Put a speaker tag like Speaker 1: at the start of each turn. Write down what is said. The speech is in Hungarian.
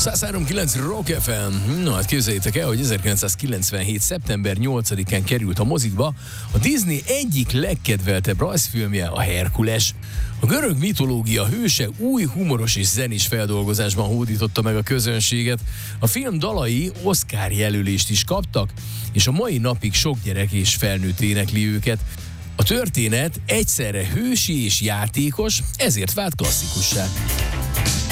Speaker 1: 103.9 Rock FM. Na hát képzeljétek el, hogy 1997. szeptember 8-án került a mozikba a Disney egyik legkedveltebb rajzfilmje, a Herkules. A görög mitológia hőse új humoros és zenés feldolgozásban hódította meg a közönséget. A film dalai Oscar jelölést is kaptak, és a mai napig sok gyerek és felnőtt énekli őket. A történet egyszerre hősi és játékos, ezért vált klasszikussá.